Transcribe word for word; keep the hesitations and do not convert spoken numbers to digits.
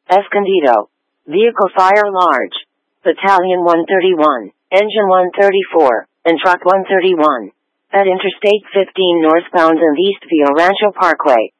Escondido. Vehicle fire large. Battalion one thirty-one, Engine one thirty-four, and Truck one thirty-one. At Interstate fifteen northbound and east via Rancho Parkway.